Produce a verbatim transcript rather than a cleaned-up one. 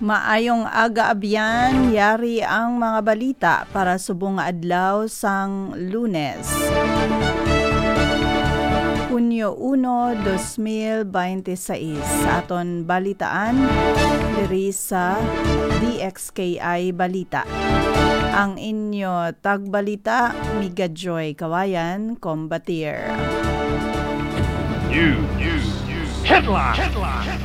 Maayong aga-abyan, yari ang mga balita para subong nga adlaw sang Lunes. Hunyo uno, dos mil veintiséis. Sa aton balitaan, diri sa D X K I Balita. Ang inyo tagbalita, Miga Joy Kawayan, Combatir. News. News. Headline. Headline.